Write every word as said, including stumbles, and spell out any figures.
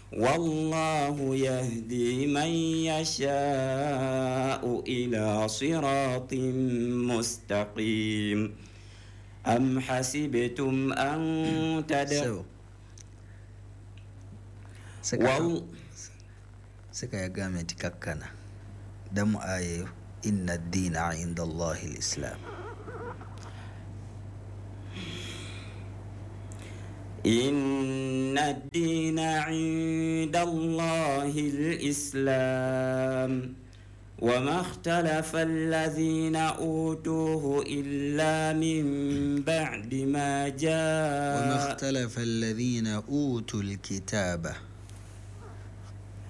والله يهدي من يشاء إلى صراط مستقيم أم حسبتم أن تدخلوا وال سكا يا جامع تككنا دم آية إن الدين عند الله الإسلام إن الدين عند الله الإسلام وما اختلف الذين أوتوه إلا من بعد ما جاء وما اختلف الذين أوتوا الكتاب